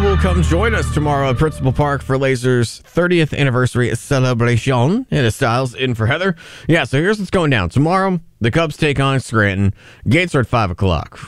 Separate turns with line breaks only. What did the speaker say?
will come join us tomorrow at Principal Park for Laser's 30th anniversary celebration. Hannah Styles in for Heather. Yeah, so here's what's going down. Tomorrow, the Cubs take on Scranton. Gates are at 5 o'clock.